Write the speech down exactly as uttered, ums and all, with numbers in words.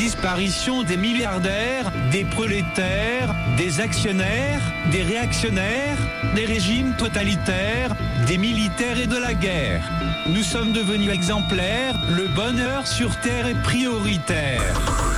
disparition des milliardaires, des prolétaires, des actionnaires, des réactionnaires, des régimes totalitaires, des militaires et de la guerre. Nous sommes devenus exemplaires, le bonheur sur terre est prioritaire.